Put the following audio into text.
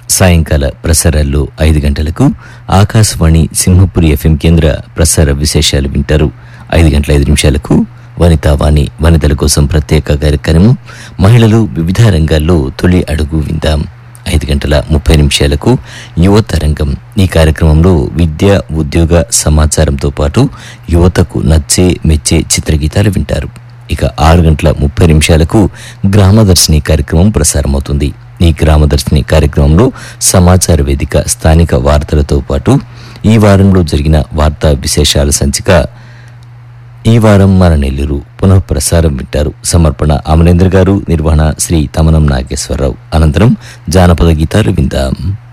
సాయంకాల ప్రసారాల్లో 5 గంటలకు ఆకాశవాణి సింహపురి ఎఫ్ఎం కేంద్ర ప్రసార విశేషాలు వింటారు. 5:05 వనితావాణి వనితల కోసం ప్రత్యేక కార్యక్రమం మహిళలు వివిధ రంగాల్లో తొలి అడుగు విందాం. 5:30 యువత రంగం. ఈ కార్యక్రమంలో విద్య ఉద్యోగ సమాచారంతో పాటు యువతకు నచ్చే మెచ్చే చిత్రగీతాలు వింటారు. ఇక 6:30 గ్రామదర్శిని కార్యక్రమం ప్రసారమవుతుంది. ఈ గ్రామదర్శిని కార్యక్రమంలో సమాచార వేదిక స్థానిక వార్తలతో పాటు ఈ వారంలో జరిగిన వార్తా విశేషాల సంచిక ఈ వారం మన నెల్లూరు పునః ప్రసారం వింటారు. సమర్పణ అమరేంద్ర గారు, నిర్వహణ శ్రీ తమనం నాగేశ్వరరావు. అనంతరం జానపద గీతాలు విందాం.